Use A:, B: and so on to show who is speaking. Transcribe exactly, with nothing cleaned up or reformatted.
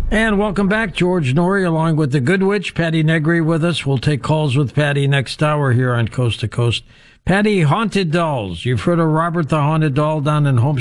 A: And welcome back, George Noory, along with the Good Witch, Patty Negri, with us. We'll take calls with Patty next hour here on Coast to Coast. Patty, haunted dolls. You've heard of Robert the Haunted Doll down in Homestead.